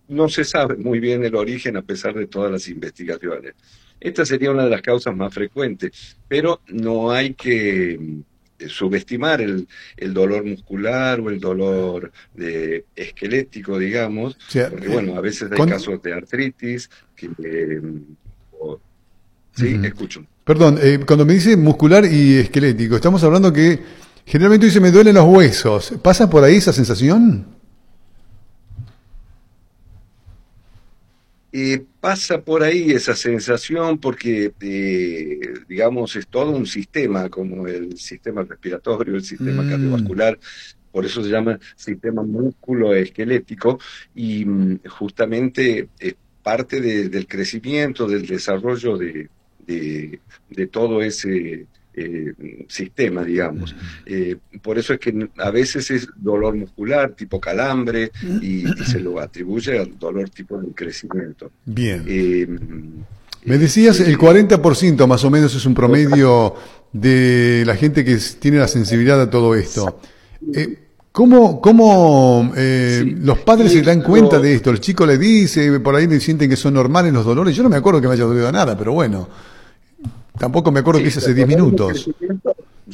no se sabe muy bien el origen a pesar de todas las investigaciones. Esta sería una de las causas más frecuentes, pero no hay que subestimar el dolor muscular o el dolor esquelético, digamos, O sea, porque bueno, a veces hay con, casos de artritis que, o- sí, ujú. escucho. Perdón, cuando me dice muscular y esquelético, estamos hablando que generalmente dice me duelen los huesos. ¿Pasa por ahí esa sensación? Pasa por ahí esa sensación porque, digamos, es todo un sistema, como el sistema respiratorio, el sistema Mm, cardiovascular, por eso se llama sistema músculo-esquelético, y justamente es parte del crecimiento, del desarrollo de todo ese eh, sistema, digamos. Por eso es que a veces es dolor muscular, tipo calambre, y se lo atribuye al dolor tipo de crecimiento. bien. Eh, Me decías el este, 40% más o menos es un promedio de la gente que tiene la sensibilidad a todo esto. ¿Cómo sí, los padres se y dan cuenta de esto? El chico le dice, por ahí le sienten que son normales los dolores. Yo no me acuerdo que me haya dolido nada, pero bueno, tampoco me acuerdo que sí, hice hace los 10 dolores de minutos. crecimiento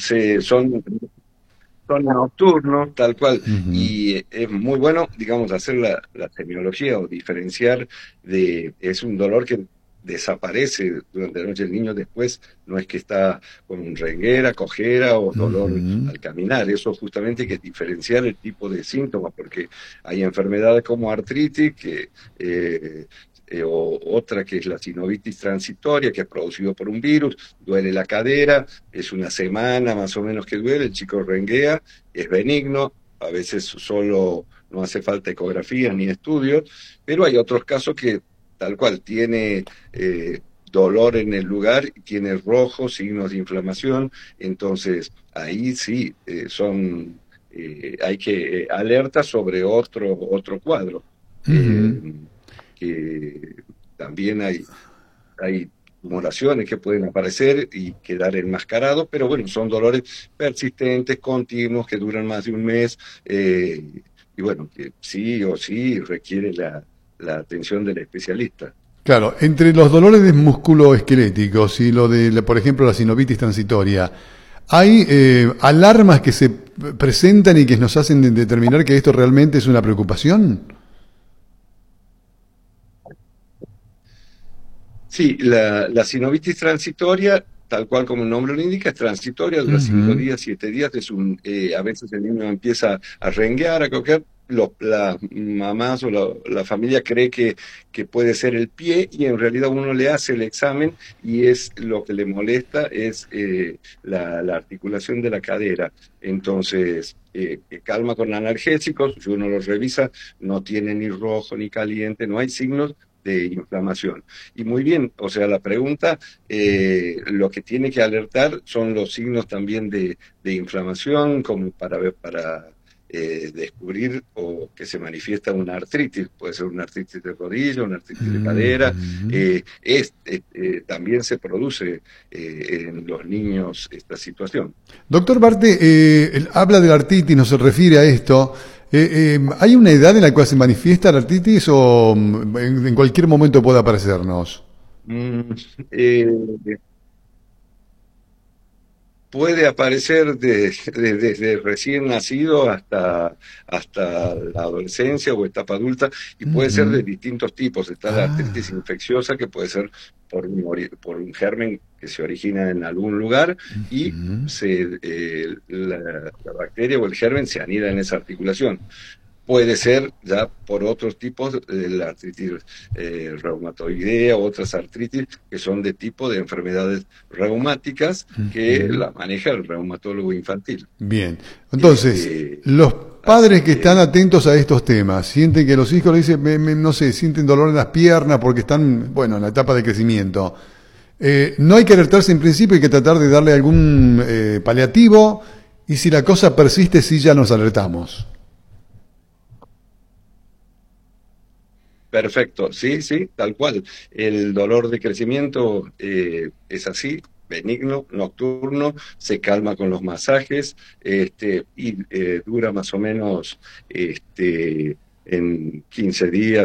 son nocturnos, tal cual, Ujú, y es muy bueno, digamos, hacer la semiología o diferenciar es un dolor que desaparece durante la noche. El niño después no es que está con renguera, cojera o dolor ujú, al caminar, eso justamente hay que diferenciar el tipo de síntomas, porque hay enfermedades como artritis eh, o otra que es la sinovitis transitoria, que es producido por un virus, duele la cadera, es una semana más o menos que duele, el chico renguea, es benigno, a veces solo no hace falta ecografía ni estudios, pero hay otros casos que tal cual tiene dolor en el lugar, tiene rojo, signos de inflamación, entonces ahí sí hay que alerta sobre otro cuadro. ujú. Eh, que también hay tumoraciones que pueden aparecer y quedar enmascarados, pero bueno, son dolores persistentes, continuos, que duran más de un mes, y bueno, que sí o sí requiere la atención del especialista. Claro, entre los dolores de musculoesqueléticos y lo de, por ejemplo, la sinovitis transitoria, ¿hay alarmas que se presentan y que nos hacen determinar que esto realmente es una preocupación? Sí, la sinovitis transitoria, tal cual como el nombre lo indica, es transitoria, dura cinco Ujú, días, 7 días, a veces el niño empieza a renguear, a coquear, las mamás o la familia cree que puede ser el pie y en realidad uno le hace el examen y es lo que le molesta es la articulación de la cadera. Entonces, calma con analgésicos, si uno los revisa, no tiene ni rojo ni caliente, no hay signos de inflamación. Y muy bien, o sea, la pregunta, lo que tiene que alertar son los signos también de inflamación, como para descubrir o que se manifiesta una artritis, puede ser una artritis de rodilla, una artritis de cadera, ujú. también se produce en los niños esta situación. Doctor Barte, él habla de la artritis, no se refiere a esto. ¿Hay una edad en la cual se manifiesta la artritis o en cualquier momento puede aparecernos? Mm, eh, Puede aparecer desde recién nacido hasta la adolescencia o etapa adulta y puede ser Ujú. de distintos tipos. Está la artritis Ah, infecciosa que puede ser por un germen que se origina en algún lugar y ujú. la bacteria o el germen se anida en esa articulación. Puede ser ya por otros tipos de la artritis reumatoidea, otras artritis que son de tipo de enfermedades reumáticas que Ujú. la maneja el reumatólogo infantil. Bien. Entonces, Este, los padres Así que están que, atentos a estos temas, sienten que los hijos le dicen, no sé, sienten dolor en las piernas porque están, bueno, en la etapa de crecimiento. No hay que alertarse en principio, hay que tratar de darle algún paliativo y si la cosa persiste, sí ya nos alertamos. perfecto, sí, sí, tal cual. El dolor de crecimiento es así, benigno, nocturno, se calma con los masajes y dura más o menos en 15 días